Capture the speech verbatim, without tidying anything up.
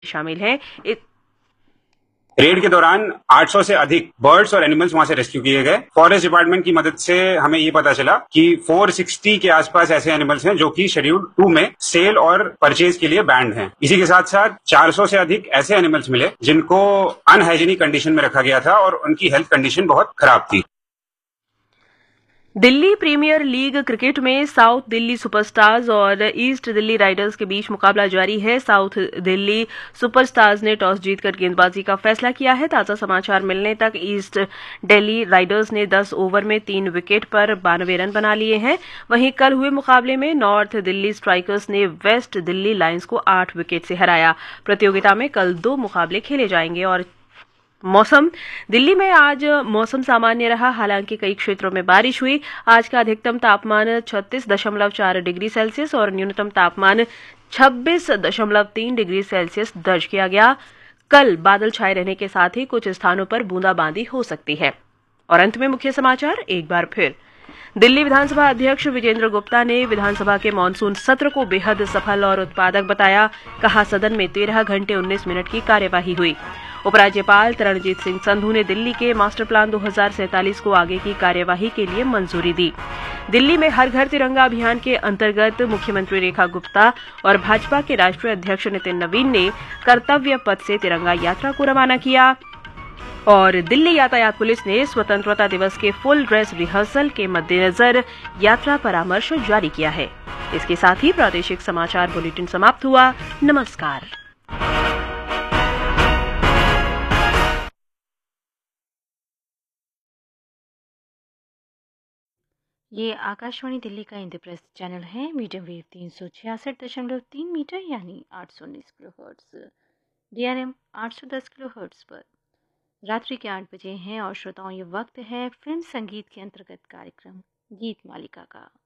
शामिल हैं। इत... रेड के दौरान आठ सौ से अधिक बर्ड्स और एनिमल्स वहां से रेस्क्यू किए गए। फॉरेस्ट डिपार्टमेंट की मदद से हमें ये पता चला कि चार सौ साठ के आसपास ऐसे एनिमल्स हैं जो कि शेड्यूल टू में सेल और परचेज के लिए बैंड हैं। इसी के साथ साथ चार सौ से अधिक ऐसे एनिमल्स मिले जिनको अनहाइजीनिक कंडीशन में रखा गया था और उनकी हेल्थ कंडीशन बहुत खराब थी। दिल्ली प्रीमियर लीग क्रिकेट में साउथ दिल्ली सुपरस्टार्स और ईस्ट दिल्ली राइडर्स के बीच मुकाबला जारी है। साउथ दिल्ली सुपरस्टार्स ने टॉस जीतकर गेंदबाजी का फैसला किया है। ताजा समाचार मिलने तक ईस्ट दिल्ली राइडर्स ने दस ओवर में तीन विकेट पर बानवे रन बना लिए हैं। वहीं कल हुए मुकाबले में नॉर्थ दिल्ली स्ट्राइकर्स ने वेस्ट दिल्ली लायंस को आठ विकेट से हराया। प्रतियोगिता में कल दो मुकाबले खेले जाएंगे। और मौसम, दिल्ली में आज मौसम सामान्य रहा, हालांकि कई क्षेत्रों में बारिश हुई। आज का अधिकतम तापमान छत्तीस दशमलव चार डिग्री सेल्सियस और न्यूनतम तापमान छब्बीस दशमलव तीन डिग्री सेल्सियस दर्ज किया गया। कल बादल छाए रहने के साथ ही कुछ स्थानों पर बूंदाबांदी हो सकती है। और अंत में मुख्य समाचार एक बार फिर। दिल्ली विधानसभा अध्यक्ष विजेंद्र गुप्ता ने विधानसभा के मानसून सत्र को बेहद सफल और उत्पादक बताया। कहा, सदन में तेरह घंटे उन्नीस मिनट की कार्यवाही हुई। उपराज्यपाल तरणजीत सिंह संधू ने दिल्ली के मास्टर प्लान दो हज़ार सैंतालीस को आगे की कार्यवाही के लिए मंजूरी दी। दिल्ली में हर घर तिरंगा अभियान के अंतर्गत मुख्यमंत्री रेखा गुप्ता और भाजपा के राष्ट्रीय अध्यक्ष नितिन नवीन ने कर्तव्य पथ से तिरंगा यात्रा को रवाना किया। और दिल्ली यातायात पुलिस ने स्वतंत्रता दिवस के फुल ड्रेस रिहर्सल के मद्देनजर यात्रा परामर्श जारी किया है। इसके साथ ही प्रादेशिक समाचार बुलेटिन समाप्त हुआ। नमस्कार। ये आकाशवाणी दिल्ली का इंद्रप्रस्थ चैनल है। मीडियम वेव तीन सौ छियासठ दशमलव तीन मीटर यानी आठ सौ उन्नीस किलो हर्ट्ज, डीआरएम आठ सौ दस किलो हर्ट्ज पर रात्रि के आठ बजे हैं। और श्रोताओं, ये वक्त है फिल्म संगीत के अंतर्गत कार्यक्रम गीत मालिका का।